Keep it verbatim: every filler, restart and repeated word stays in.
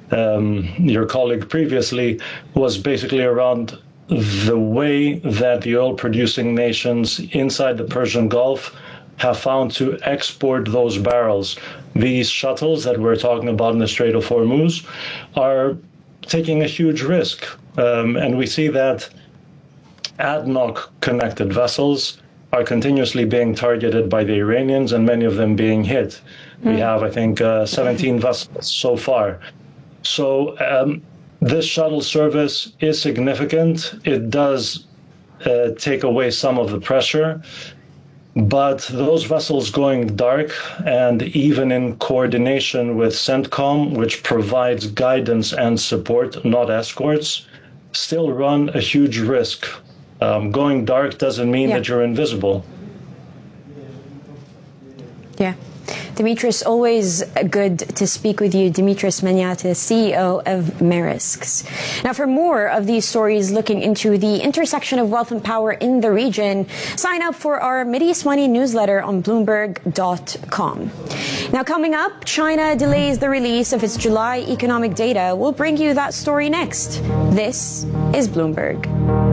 um, your colleague previously, was basically around the way that the oil-producing nations inside the Persian Gulf have found to export those barrels. These shuttles that we're talking about in the Strait of Hormuz are taking a huge risk. Um, and we see that A D N O C connected vessels are continuously being targeted by the Iranians, and many of them being hit. Mm. We have, I think, uh, seventeen vessels so far. So um, this shuttle service is significant. It does uh, take away some of the pressure, but those vessels going dark, and even in coordination with CENTCOM, which provides guidance and support, not escorts, still run a huge risk. Um, going dark doesn't mean yeah. that you're invisible. Yeah. Dimitris, always good to speak with you. Dimitris Maniatis, C E O of Maersk. Now, for more of these stories looking into the intersection of wealth and power in the region, sign up for our Mideast Money newsletter on Bloomberg dot com. Now, coming up, China delays the release of its July economic data. We'll bring you that story next. This is Bloomberg.